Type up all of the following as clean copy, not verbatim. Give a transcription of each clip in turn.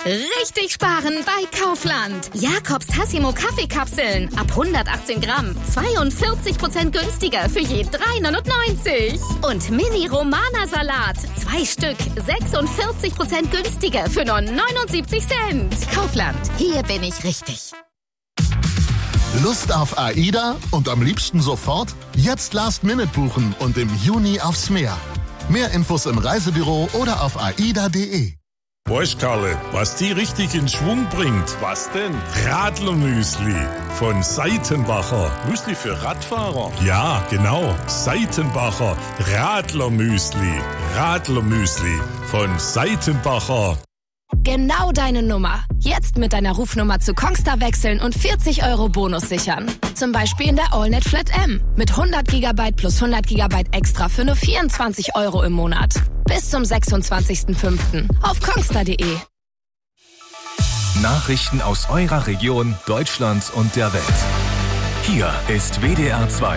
Richtig sparen bei Kaufland. Jakobs Tassimo Kaffeekapseln ab 118 Gramm. 42% günstiger für je 3,99. Und Mini Romana Salat. 2 Stück. 46% günstiger für nur 79 Cent. Kaufland. Hier bin ich richtig. Lust auf AIDA und am liebsten sofort? Jetzt Last-Minute buchen und im Juni aufs Meer. Mehr Infos im Reisebüro oder auf aida.de. Weißt Karle, was die richtig in Schwung bringt? Was denn? Radlermüsli von Seitenbacher. Müsli für Radfahrer? Ja, genau. Seitenbacher Radlermüsli. Radlermüsli von Seitenbacher. Genau deine Nummer. Jetzt mit deiner Rufnummer zu Kongstar wechseln und 40 € Bonus sichern. Zum Beispiel in der AllNet Flat M. Mit 100 GB plus 100 GB extra für nur 24 € im Monat. Bis zum 26.05. auf kongstar.de. Nachrichten aus eurer Region, Deutschland und der Welt. Hier ist WDR 2.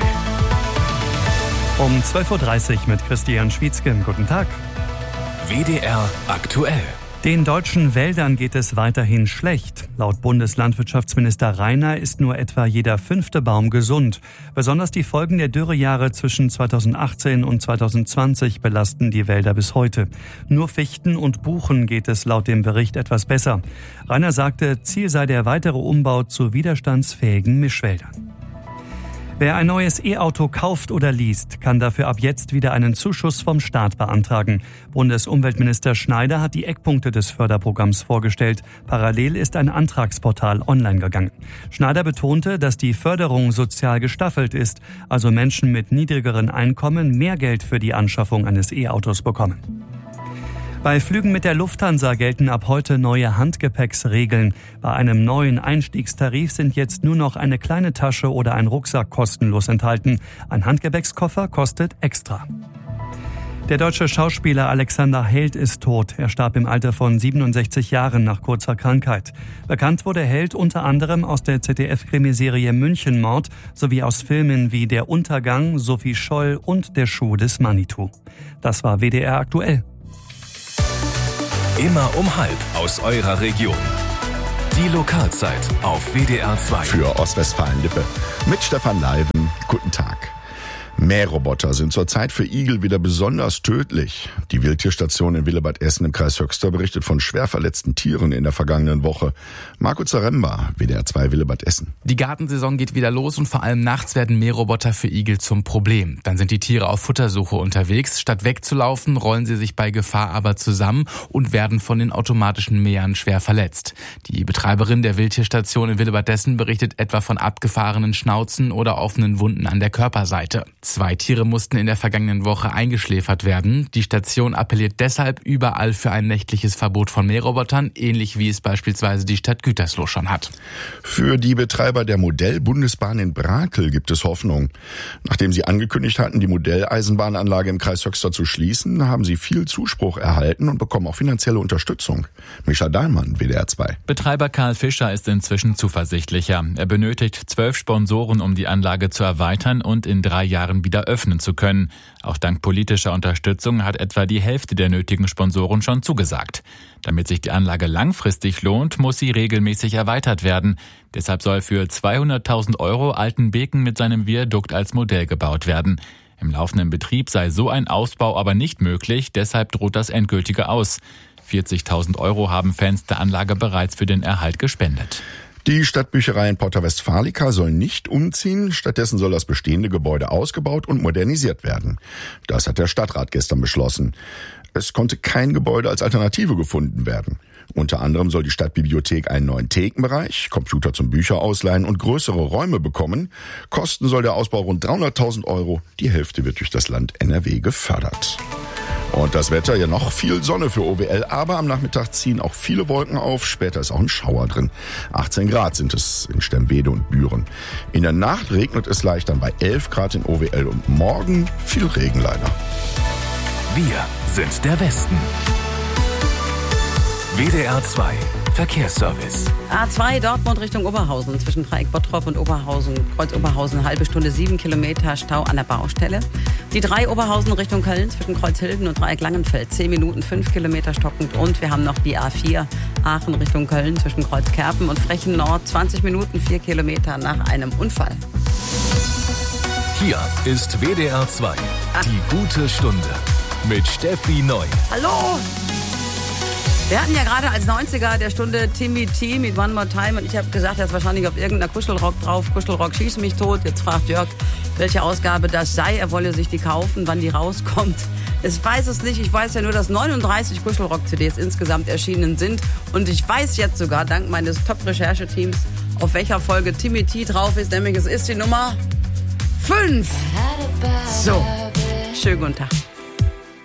Um 12.30 Uhr mit Christian Schwietzke. Guten Tag. WDR aktuell. Den deutschen Wäldern geht es weiterhin schlecht. Laut Bundeslandwirtschaftsminister Rainer ist nur etwa jeder 5. Baum gesund. Besonders die Folgen der Dürrejahre zwischen 2018 und 2020 belasten die Wälder bis heute. Nur Fichten und Buchen geht es laut dem Bericht etwas besser. Rainer sagte, Ziel sei der weitere Umbau zu widerstandsfähigen Mischwäldern. Wer ein neues E-Auto kauft oder least, kann dafür ab jetzt wieder einen Zuschuss vom Staat beantragen. Bundesumweltminister Schneider hat die Eckpunkte des Förderprogramms vorgestellt. Parallel ist ein Antragsportal online gegangen. Schneider betonte, dass die Förderung sozial gestaffelt ist, also Menschen mit niedrigeren Einkommen mehr Geld für die Anschaffung eines E-Autos bekommen. Bei Flügen mit der Lufthansa gelten ab heute neue Handgepäcksregeln. Bei einem neuen Einstiegstarif sind jetzt nur noch eine kleine Tasche oder ein Rucksack kostenlos enthalten. Ein Handgepäckskoffer kostet extra. Der deutsche Schauspieler Alexander Held ist tot. Er starb im Alter von 67 Jahren nach kurzer Krankheit. Bekannt wurde Held unter anderem aus der ZDF-Krimiserie Münchenmord sowie aus Filmen wie Der Untergang, Sophie Scholl und Der Schuh des Manitou. Das war WDR aktuell. Immer um 12:30 aus eurer Region. Die Lokalzeit auf WDR 2. Für Ostwestfalen-Lippe mit Stefan Leiven. Guten Tag. Mähroboter sind zurzeit für Igel wieder besonders tödlich. Die Wildtierstation in Willebadessen im Kreis Höxter berichtet von schwer verletzten Tieren in der vergangenen Woche. Marco Zaremba, WDR 2 Willebadessen. Die Gartensaison geht wieder los und vor allem nachts werden Mähroboter für Igel zum Problem. Dann sind die Tiere auf Futtersuche unterwegs. Statt wegzulaufen, rollen sie sich bei Gefahr aber zusammen und werden von den automatischen Mähern schwer verletzt. Die Betreiberin der Wildtierstation in Willebadessen berichtet etwa von abgefahrenen Schnauzen oder offenen Wunden an der Körperseite. 2 Tiere mussten in der vergangenen Woche eingeschläfert werden. Die Station appelliert deshalb überall für ein nächtliches Verbot von Mährobotern, ähnlich wie es beispielsweise die Stadt Gütersloh schon hat. Für die Betreiber der Modellbundesbahn in Brakel gibt es Hoffnung. Nachdem sie angekündigt hatten, die Modelleisenbahnanlage im Kreis Höxter zu schließen, haben sie viel Zuspruch erhalten und bekommen auch finanzielle Unterstützung. Micha Dahlmann, WDR 2. Betreiber Karl Fischer ist inzwischen zuversichtlicher. Er benötigt 12 Sponsoren, um die Anlage zu erweitern und in 3 Jahren wieder öffnen zu können. Auch dank politischer Unterstützung hat etwa die Hälfte der nötigen Sponsoren schon zugesagt. Damit sich die Anlage langfristig lohnt, muss sie regelmäßig erweitert werden. Deshalb soll für 200.000 € Altenbeken mit seinem Viadukt als Modell gebaut werden. Im laufenden Betrieb sei so ein Ausbau aber nicht möglich, deshalb droht das endgültige Aus. 40.000 € haben Fans der Anlage bereits für den Erhalt gespendet. Die Stadtbücherei in Porta Westfalica soll nicht umziehen. Stattdessen soll das bestehende Gebäude ausgebaut und modernisiert werden. Das hat der Stadtrat gestern beschlossen. Es konnte kein Gebäude als Alternative gefunden werden. Unter anderem soll die Stadtbibliothek einen neuen Thekenbereich, Computer zum Bücher ausleihen und größere Räume bekommen. Kosten soll der Ausbau rund 300.000 €. Die Hälfte wird durch das Land NRW gefördert. Und das Wetter, ja noch viel Sonne für OWL, aber am Nachmittag ziehen auch viele Wolken auf. Später ist auch ein Schauer drin. 18 Grad sind es in Stemwede und Büren. In der Nacht regnet es leicht, dann bei 11 Grad in OWL und morgen viel Regen leider. Wir sind der Westen. WDR 2 Verkehrsservice. A2 Dortmund Richtung Oberhausen, zwischen Dreieck Bottrop und Oberhausen, Kreuz Oberhausen, halbe Stunde 7 Kilometer Stau an der Baustelle. Die 3 Oberhausen Richtung Köln, zwischen Kreuzhilden und Dreieck Langenfeld, 10 Minuten, 5 Kilometer stockend. Und wir haben noch die A4 Aachen Richtung Köln, zwischen Kreuzkerpen und Frechen Nord, 20 Minuten, 4 Kilometer nach einem Unfall. Hier ist WDR 2, die gute Stunde mit Steffi Neu. Hallo! Wir hatten ja gerade als 90er der Stunde Timmy T mit One More Time und ich habe gesagt, da ist wahrscheinlich auf irgendeiner Kuschelrock drauf. Kuschelrock schieß mich tot. Jetzt fragt Jörg, welche Ausgabe das sei. Er wolle sich die kaufen, wann die rauskommt. Ich weiß es nicht. Ich weiß ja nur, dass 39 Kuschelrock-CDs insgesamt erschienen sind. Und ich weiß jetzt sogar, dank meines Top-Rechercheteams, auf welcher Folge Timmy T drauf ist. Nämlich es ist die Nummer 5. So, schönen guten Tag.